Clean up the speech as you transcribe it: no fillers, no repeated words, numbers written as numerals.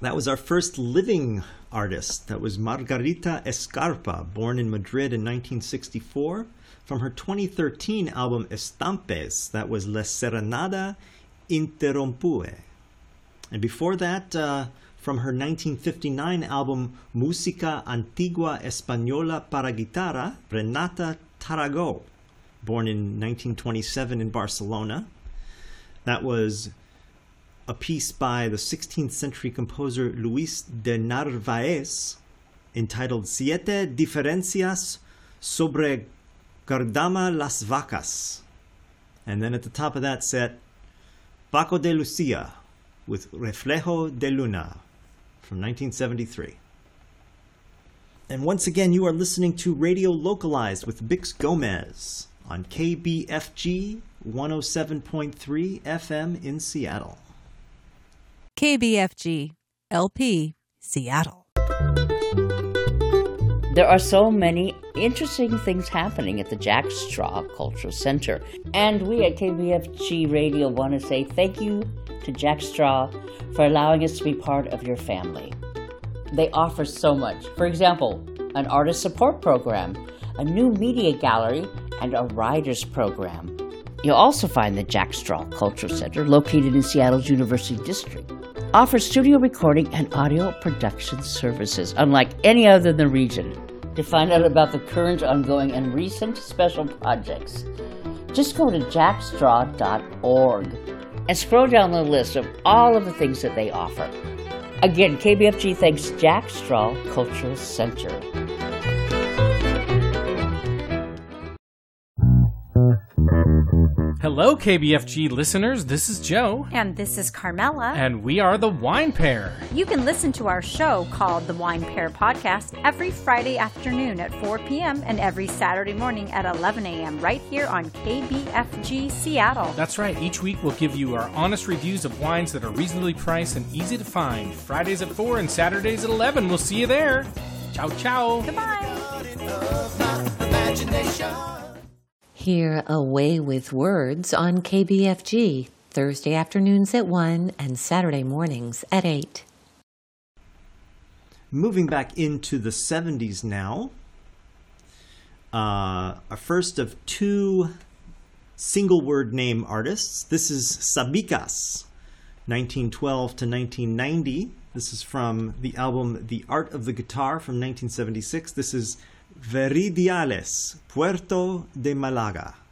That was our first living artist. That was Margarita Escarpa, born in Madrid in 1964. From her 2013 album Estampes, that was La Serenada Interrompue. And before that, from her 1959 album Música Antigua Española para Guitarra, Renata Tarragó, born in 1927 in Barcelona. That was a piece by the 16th century composer Luis de Narváez entitled Siete Diferencias sobre Gardama las Vacas. And then at the top of that set, Paco de Lucia with Reflejo de Luna from 1973. And once again, you are listening to Radio Localized with Bix Gomez on KBFG 107.3 FM in Seattle. KBFG, LP, Seattle. There are so many interesting things happening at the Jack Straw Cultural Center. And we at KBFG Radio want to say thank you to Jack Straw for allowing us to be part of your family. They offer so much. For example, an artist support program, a new media gallery, and a writers program. You'll also find the Jack Straw Cultural Center, located in Seattle's University District, offers studio recording and audio production services unlike any other in the region. To find out about the current, ongoing, and recent special projects, just go to jackstraw.org and scroll down the list of all of the things that they offer. Again, KBFG thanks Jack Straw Cultural Center. Hello, KBFG listeners. This is Joe. And this is Carmela. And we are the Wine Pair. You can listen to our show called The Wine Pair Podcast every Friday afternoon at 4 p.m. and every Saturday morning at 11 a.m. right here on KBFG Seattle. That's right. Each week we'll give you our honest reviews of wines that are reasonably priced and easy to find. Fridays at 4 and Saturdays at 11. We'll see you there. Ciao, ciao. Goodbye. Hear Away with Words on KBFG, Thursday afternoons at 1 and Saturday mornings at 8. Moving back into the 70s now, a first of two single-word name artists. This is Sabicas, 1912 to 1990. This is from the album The Art of the Guitar from 1976. This is Veridiales, Puerto de Malaga.